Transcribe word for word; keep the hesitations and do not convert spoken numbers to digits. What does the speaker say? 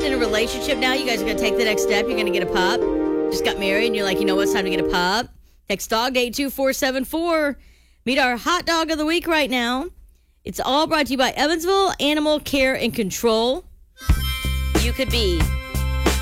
in a relationship now, you guys are going to take the next step. You're going to get a pup. Just got married, and you're like, you know what? It's time to get a pup. Text dog to eight two four seven four. Meet our hot dog of the week right now. It's all brought to you by Evansville Animal Care and Control. You could be